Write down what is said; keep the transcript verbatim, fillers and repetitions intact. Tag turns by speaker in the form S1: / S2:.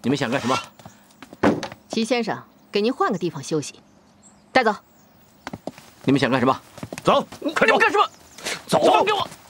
S1: 你们想干什么？
S2: 齐先生，给您换个地方休息。带走。
S1: 你们想干什么？
S3: 走，快走！
S1: 你们干什么？
S3: 走！
S1: 放给我！